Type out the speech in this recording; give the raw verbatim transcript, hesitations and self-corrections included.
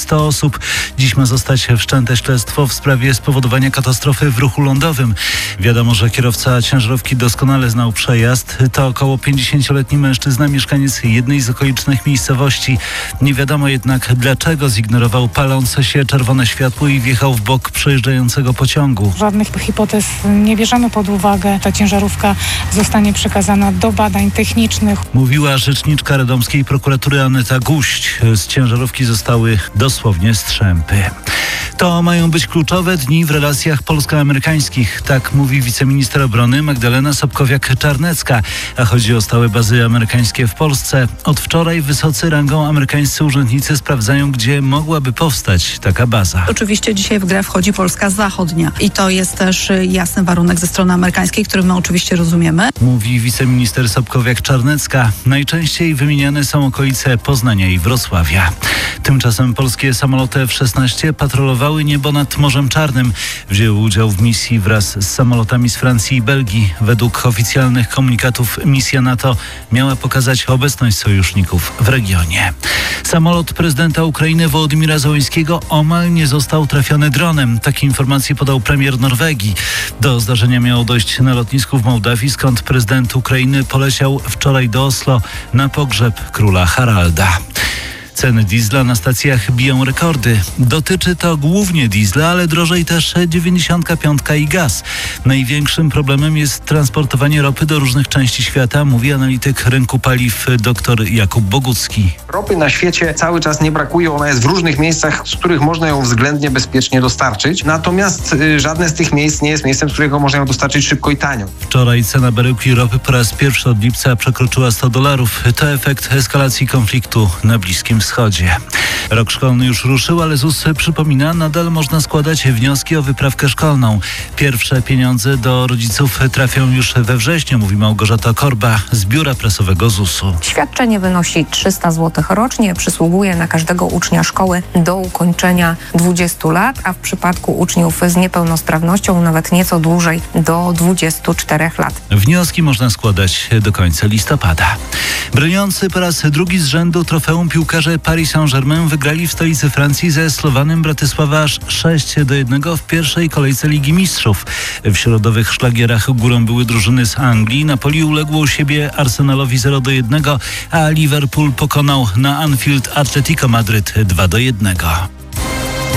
sto osób. Dziś ma zostać wszczęte śledztwo w sprawie spowodowania katastrofy w ruchu lądowym. Wiadomo, że kierowca ciężarówki doskonale znał przejazd. To około pięćdziesięcioletni mężczyzna, mieszkaniec jednej z okolicznych miejscowości. Nie wiadomo jednak, dlaczego zignorował palące się czerwone światło i wjechał w bok przejeżdżającego pociągu. Żadnych hipotez nie bierzemy pod uwagę. Ta ciężarówka zostanie przekazana do badań technicznych. Mówiła rzeczniczka radomskiej prokuratury Aneta Guść. Z ciężarówki zostały dosłownie strzępy. To mają być kluczowe dni w relacjach polsko-amerykańskich. Tak mówi wiceminister obrony Magdalena Sobkowiak-Czarnecka. A chodzi o stałe bazy amerykańskie w Polsce. Od wczoraj wysocy rangą amerykańscy urzędnicy sprawdzają, gdzie mogłaby powstać taka baza. Oczywiście dzisiaj w grę wchodzi Polska Zachodnia i to jest też jasny warunek ze strony amerykańskiej, który my oczywiście rozumiemy. Mówi wiceminister Sobkowiak-Czarnecka. Najczęściej wymieniane są okolice Poznania i Wrocławia. Tymczasem polskie samoloty F szesnaście patrolowały niebo nad Morzem Czarnym. Wzięły udział w misji wraz z samolotami z Francji i Belgii. Według oficjalnych komunikatów misja NATO miała pokazać obecność sojuszników w regionie. Samolot prezydenta Ukrainy Wołodymyra Zełenskiego omal nie został trafiony dronem. Takie informacje podał premier Norwegii. Do zdarzenia miało dojść na lotnisku w Mołdawii, skąd prezydent Ukrainy poleciał wczoraj do Oslo na pogrzeb króla Haralda. Ceny diesla na stacjach biją rekordy. Dotyczy to głównie diesla, ale drożej też dziewięćdziesiątka pięć i gaz. Największym problemem jest transportowanie ropy do różnych części świata, mówi analityk rynku paliw dr Jakub Bogucki. Ropy na świecie cały czas nie brakuje, ona jest w różnych miejscach, z których można ją względnie bezpiecznie dostarczyć. Natomiast y, żadne z tych miejsc nie jest miejscem, z którego można ją dostarczyć szybko i tanio. Wczoraj cena baryłki ropy po raz pierwszy od lipca przekroczyła sto dolarów. To efekt eskalacji konfliktu na Bliskim Wschodzie. Rok szkolny już ruszył, ale ZUS przypomina, nadal można składać wnioski o wyprawkę szkolną. Pierwsze pieniądze do rodziców trafią już we wrześniu, mówi Małgorzata Korba z biura prasowego zusu. Świadczenie wynosi trzysta złotych rocznie, przysługuje na każdego ucznia szkoły do ukończenia dwudziestu lat, a w przypadku uczniów z niepełnosprawnością nawet nieco dłużej, do dwudziestu czterech lat. Wnioski można składać do końca listopada. Broniący po raz drugi z rzędu trofeum piłkarze Paris Saint-Germain wygrali w stolicy Francji ze Slowanem Bratysława aż sześć do jednego w pierwszej kolejce Ligi Mistrzów. W środowych szlagierach górą były drużyny z Anglii. Napoli uległo u siebie Arsenalowi zero do jednego, a Liverpool pokonał na Anfield Atletico Madryt dwa do jednego.